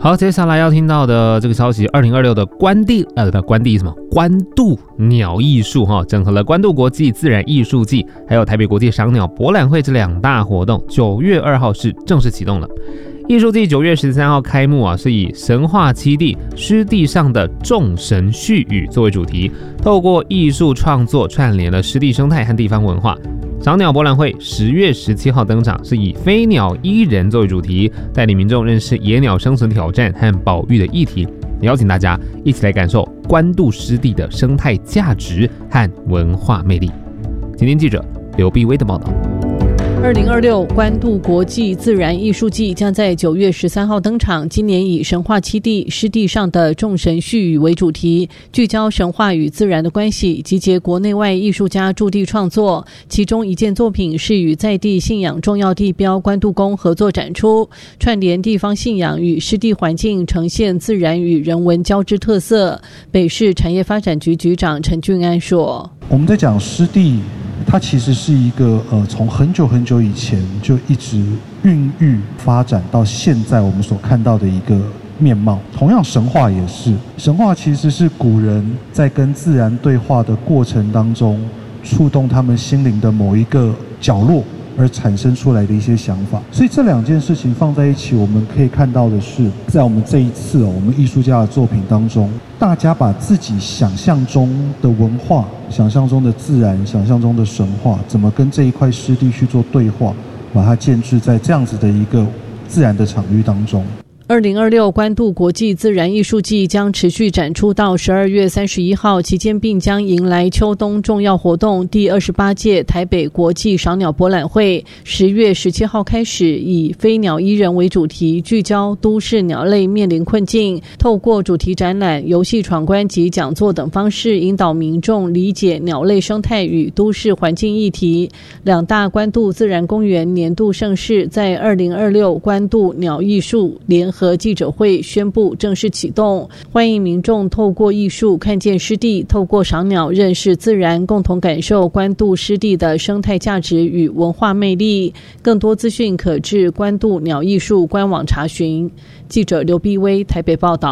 好，接下来要听到的这个消息，2026的关渡鸟艺术整合了关渡国际自然艺术季，还有台北国际赏鸟博览会这两大活动，9月2号是正式启动了。艺术季9月13号开幕是以神话七地湿地上的众神絮语作为主题，透过艺术创作串联了湿地生态和地方文化。赏鸟博览会10月17号登场，是以飞鸟依人作为主题，带领民众认识野鸟生存挑战和保育的议题，邀请大家一起来感受关渡湿地的生态价值和文化魅力。今天记者刘碧威的报道。 2026关渡国际自然艺术季将在9月13号登场，今年以神话七地湿地上的众神絮语为主题，聚焦神话与自然的关系，集结国内外艺术家驻地创作。其中一件作品是与在地信仰重要地标关渡宫合作展出，串联地方信仰与湿地环境，呈现自然与人文交织特色。北市产业发展局局长陈俊安说：“ 我们在讲湿地。”它其实是一个从很久很久以前就一直孕育发展到现在我们所看到的一个面貌。同样神话也是，神话其实是古人在跟自然对话的过程当中触动他们心灵的某一个角落而产生出来的一些想法。所以这两件事情放在一起，我们可以看到的是，在我们这一次我们艺术家的作品当中，大家把自己想象中的文化、想象中的自然、想象中的神话，怎么跟这一块湿地去做对话，把它建置在这样子的一个自然的场域当中。 2026关渡国际自然艺术季将持续展出到12月31号，期间并将迎来秋冬重要活动第28届台北国际赏鸟博览会。10月17号开始，以飞鸟依人为主题，聚焦都市鸟类面临困境，透过主题展览、游戏闯关及讲座等方式，引导民众理解鸟类生态与都市环境议题。两大关渡自然公园年度盛事在2026关渡鸟艺术联合记者会宣布正式启动，欢迎民众透过艺术看见湿地，透过赏鸟认识自然，共同感受关渡湿地的生态价值与文化魅力。更多资讯可至关渡鸟艺术官网查询。记者刘碧威台北报道。